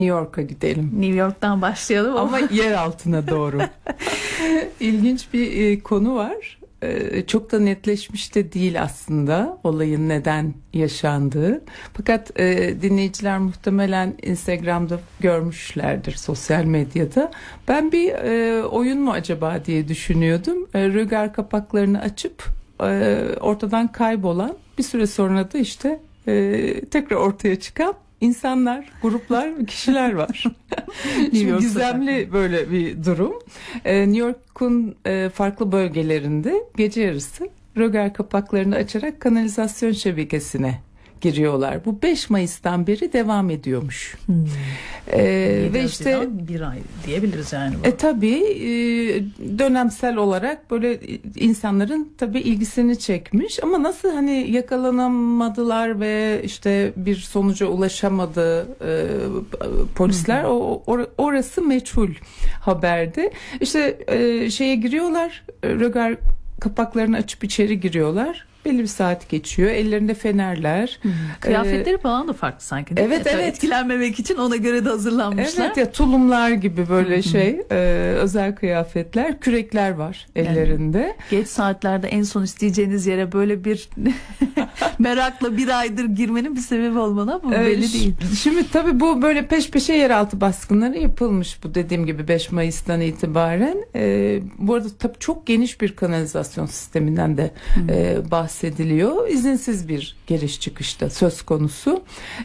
New York'a gidelim. New York'tan başlayalım ama yer altına doğru. İlginç bir konu var. Çok da netleşmiş de değil aslında olayın neden yaşandığı. Fakat dinleyiciler muhtemelen Instagram'da görmüşlerdir, sosyal medyada. Ben bir oyun mu acaba diye düşünüyordum. Rögar kapaklarını açıp ortadan kaybolan, bir süre sonra da işte tekrar ortaya çıkan İnsanlar, gruplar, kişiler var. Şimdi gizemli böyle bir durum. New York'un farklı bölgelerinde gece yarısı rögar kapaklarını açarak kanalizasyon şebekesine giriyorlar. Bu 5 Mayıs'tan beri devam ediyormuş. Ve işte bir ay diyebiliriz yani. Tabii dönemsel olarak böyle insanların tabii ilgisini çekmiş ama nasıl hani yakalanamadılar ve işte bir sonuca ulaşamadı polisler, orası meçhul haberde. İşte şeye giriyorlar, rögar kapaklarını açıp içeri giriyorlar. Belli bir saat geçiyor. Ellerinde fenerler. Kıyafetleri falan da farklı sanki. Evet. Etkilenmemek için ona göre de hazırlanmışlar. Evet ya, tulumlar gibi böyle özel kıyafetler, kürekler var ellerinde. Yani, geç saatlerde en son isteyeceğiniz yere böyle bir merakla bir aydır girmenin bir sebebi olmalı ama belli değil. Şimdi tabii bu böyle peş peşe yeraltı baskınları yapılmış, bu dediğim gibi 5 Mayıs'tan itibaren. Bu arada tabii çok geniş bir kanalizasyon sisteminden de bahsediliyor. İzinsiz bir giriş çıkışta söz konusu.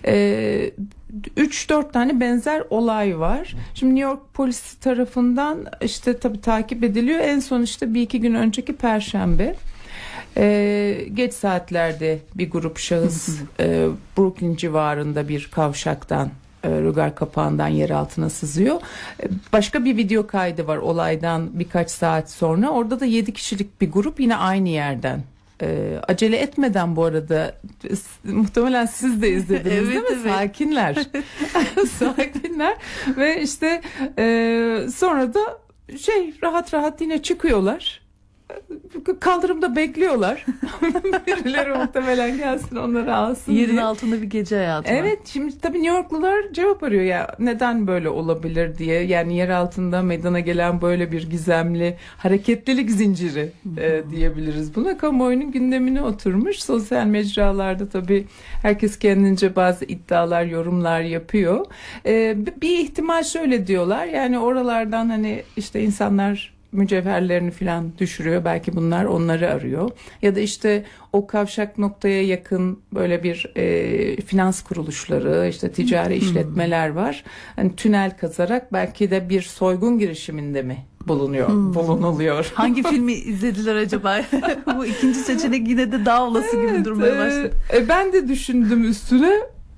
3-4 tane benzer olay var. Şimdi New York polisi tarafından işte tabii takip ediliyor. En son işte 1-2 gün önceki Perşembe geç saatlerde bir grup şahıs Brooklyn civarında bir kavşaktan rögar kapağından yer altına sızıyor. Başka bir video kaydı var olaydan birkaç saat sonra. Orada da 7 kişilik bir grup yine aynı yerden. Acele etmeden, bu arada muhtemelen siz de izlediniz evet, değil mi? Evet. Sakinler. Sakinler ve işte sonra da rahat rahat yine çıkıyorlar. Kaldırımda bekliyorlar. Birileri muhtemelen gelsin onları alsın Yerin diye. altında bir gece hayatı var. Evet, şimdi tabii New Yorklular cevap arıyor ya, neden böyle olabilir diye. Yani yer altında meydana gelen böyle bir gizemli hareketlilik zinciri diyebiliriz buna. Kamuoyunun gündemine oturmuş. Sosyal mecralarda tabii herkes kendince bazı iddialar, yorumlar yapıyor. Bir ihtimal şöyle diyorlar, yani oralardan hani işte insanlar mücevherlerini falan düşürüyor. Belki bunlar onları arıyor. Ya da işte o kavşak noktaya yakın böyle bir finans kuruluşları, işte ticari işletmeler var. Hani tünel kazarak belki de bir soygun girişiminde mi bulunuluyor. Hangi filmi izlediler acaba? Bu ikinci seçenek yine de daha olası gibi durmaya başladı. Ben de düşündüm üstüne.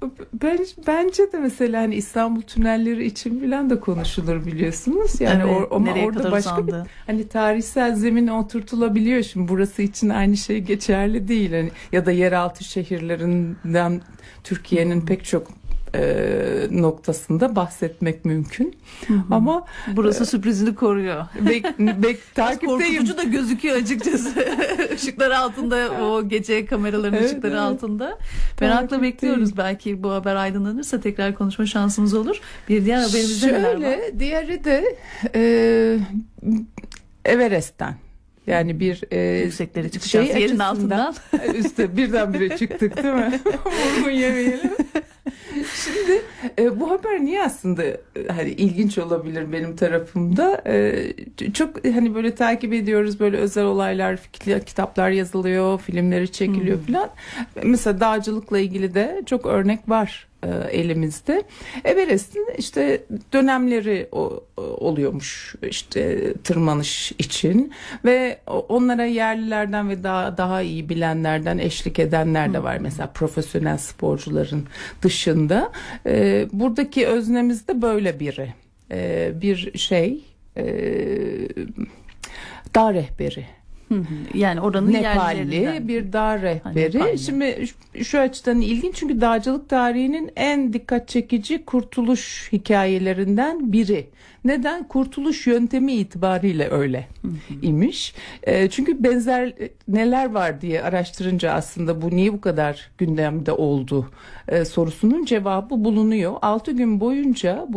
Bence de mesela hani İstanbul tünelleri için falan da konuşulur, biliyorsunuz. Yani evet, ama orada başka bir hani tarihsel zemine oturtulabiliyor. Şimdi burası için aynı şey geçerli değil. Hani, ya da yeraltı şehirlerinden Türkiye'nin pek çok noktasında bahsetmek mümkün. Ama burası sürprizini koruyor. Takipteyim. Korkutucu da gözüküyor açıkçası. Işıklar altında, o gece kameraların ışıkları altında. Merakla bekliyoruz. Belki bu haber aydınlanırsa tekrar konuşma şansımız olur. Bir diğer haberimizde neler var? Diğeri de Everest'ten. Yani bir yükseklere çıkacağız yerin altından. Üste birdenbire çıktık değil mi? Bunu yemeyelim. Şimdi bu haber niye aslında hani ilginç olabilir benim tarafımda? Çok hani böyle takip ediyoruz, böyle özel olaylar, kitaplar yazılıyor, filmleri çekiliyor falan. Mesela dağcılıkla ilgili de çok örnek var elimizde. Everest'in işte dönemleri oluyormuş işte tırmanış için ve onlara yerlilerden ve daha iyi bilenlerden eşlik edenler de var. Mesela profesyonel sporcuların dışında. Buradaki öznemiz de böyle biri. Bir dağ rehberi Yani oranın Nepalli yerlilerinden. bir dağ rehberi. Nepalli. Şimdi şu açıdan ilginç, çünkü dağcılık tarihinin en dikkat çekici kurtuluş hikayelerinden biri. Neden? Kurtuluş yöntemi itibariyle öyle imiş. Çünkü benzer neler var diye araştırınca aslında bu niye bu kadar gündemde oldu sorusunun cevabı bulunuyor. 6 gün boyunca